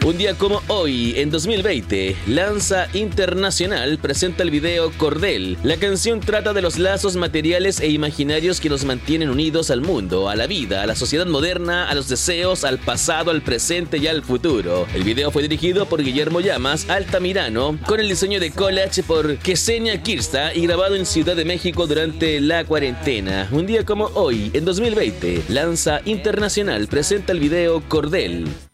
Un día como hoy, en 2020, Lanza Internacional presenta el video Cordel. La canción trata de los lazos materiales e imaginarios que nos mantienen unidos al mundo, a la vida, a la sociedad moderna, a los deseos, al pasado, al presente y al futuro. El video fue dirigido por Guillermo Llamas Altamirano, con el diseño de collage por Ksenia Kirsta y grabado en Ciudad de México durante la cuarentena. Un día como hoy, en 2020, Lanza Internacional presenta el video Cordel.